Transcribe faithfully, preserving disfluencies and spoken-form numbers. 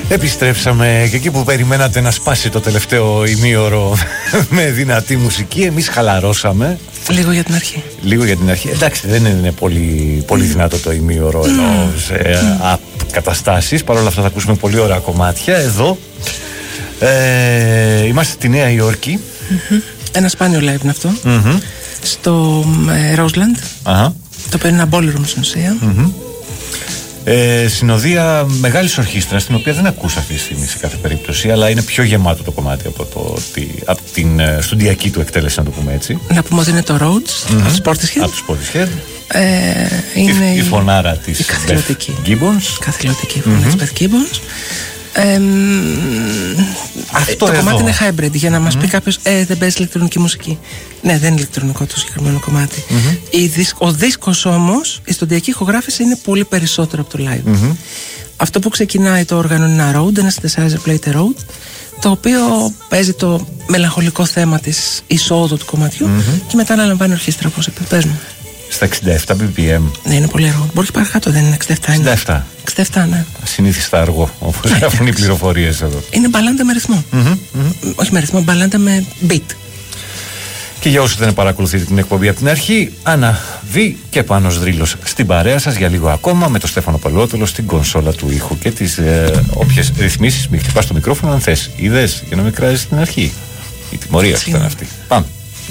Επιστρέψαμε και εκεί που περιμένατε να σπάσει το τελευταίο ημίωρο με δυνατή μουσική, εμείς χαλαρώσαμε. Λίγο για την αρχή. Λίγο για την αρχή. Εντάξει, δεν είναι πολύ, πολύ δυνατό το ημίωρο mm. ενώ σε mm. καταστάσεις. Παρ' όλα αυτά θα ακούσουμε πολύ ωραία κομμάτια. Εδώ ε, είμαστε στη Νέα Υόρκη. Mm-hmm. Ένα σπάνιο live είναι αυτό. Mm-hmm. Στο ε, Roseland. Uh-huh. Το οποίο είναι ένα ballroom στην ουσία. Mm-hmm. Ε, συνοδεία μεγάλης ορχήστρας, την οποία δεν ακούσα αυτή τη στιγμή σε κάθε περίπτωση, αλλά είναι πιο γεμάτο το κομμάτι από, το, ότι, από την uh, στουντιακή του εκτέλεση, να το πούμε έτσι. Να πούμε ότι είναι το Rhodes, mm-hmm. από τους Portishead. Από τους Portishead. Ε, είναι η, η φωνάρα της καθηλωτική. Beth Gibbons. Καθηλωτική φωνάρα mm-hmm. της Beth Gibbons. Ε, Αυτό το εδώ. κομμάτι είναι hybrid, για να μας mm-hmm. πει κάποιος ε, δεν παίζει ηλεκτρονική μουσική. Ναι, δεν είναι ηλεκτρονικό το συγκεκριμένο κομμάτι. Mm-hmm. Η δίσκ, ο δίσκος όμως, η στοντιακή ηχογράφηση είναι πολύ περισσότερο από το live. Mm-hmm. Αυτό που ξεκινάει το όργανο είναι ένα Rode, ένα synthesizer plate Rode, το οποίο παίζει το μελαγχολικό θέμα της εισόδου του κομματιού mm-hmm. και μετά αναλαμβάνει ορχήστρα, όπως είπε. Πες μου. Στα εξήντα επτά μπι πι εμ. Ναι, είναι πολύ αργό. Μπορεί και παρακάτω, δεν είναι εξήντα επτά. εξήντα επτά. εξήντα επτά, ναι. Συνήθιστα αργό, όπως γράφουν οι πληροφορίες εδώ. Είναι μπαλάντα με ρυθμό. Mm-hmm, mm-hmm. Όχι με ρυθμό, μπαλάντα με beat. Και για όσους δεν παρακολουθείτε την εκπομπή από την αρχή, Άννα Β και Πάνος Δρύλος στην παρέα σας για λίγο ακόμα, με τον Στέφανο Παλαιότολο στην κονσόλα του ήχου και τις ε, όποιες ρυθμίσεις. Μην χτυπάς το μικρόφωνο αν θες. Είδες, για να μην κράζεις στην αρχή. Η τιμωρία σου ήταν αυτή. Πάμε.